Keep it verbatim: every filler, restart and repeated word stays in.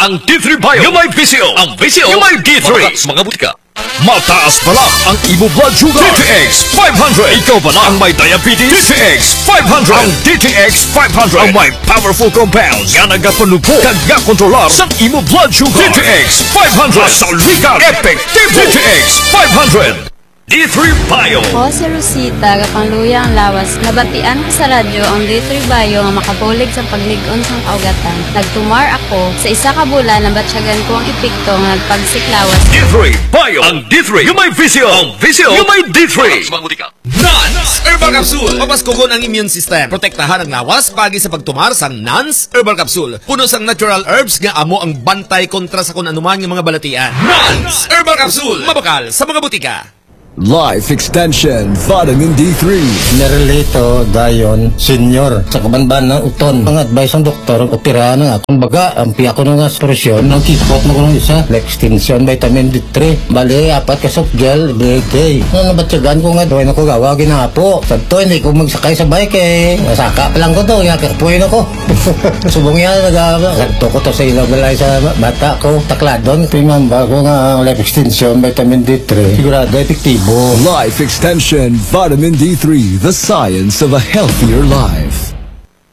ang D three Bio. Yung may Visio. Ang Visio. Yung may D three. Sa mga butika. Mataas pala ang imo blood sugar. D T X five hundred. Ikaw pala ang may diabetes. D T X five hundred. Ang D T X five hundred ang may powerful compounds nga nagapanupo kag kontrolar sa imo blood sugar. D T X five hundred. Saulikan. Effective. D T X five hundred. D three Bio. Ako si Rosita, kapangluya ang lawas. Nabatian ko sa radyo ang D three Bio nga makabulig sa pagligon sa kaugatan. Nagtumar ako sa isa ka bulan na batsyagan ko ang epekto nga nagpagsiklawas. D three Bio. Ang D three yung may Visio. Ang Visio yung may D three. Nans Herbal Capsule. Papaskogon ang immune system. Protektahan ang lawas pagi sa pagtumar sang Nans Herbal Capsule. Puno sang natural herbs nga amo ang bantay kontra sa kung anuman nga mga balatian. Nans Herbal Capsule. Mabakal sa mga butika. Life Extension Vitamin D three. Nerelito dayon senior sa kabanban ng uton. Ang advice ng doktor, operahan na nga. Kumbaga, ang piya ko nga solusyon, nang kipot na ko ng isa, Extension Vitamin D three. Bali, apat ka soft gel, every day. Nung nabatsagan ko nga, doon ako gawagin na po. Santo, hindi ko magsakay sa bike eh. Nasaka pa lang ko to, yakakpuin ako. Subong yan, nag-agto ko to sa ilaw balay sa bata ko. Takladon, pinamba ko nga Life Extension Vitamin D three. Sigurado, epektibo. Life Extension Vitamin D three, the science of a healthier life.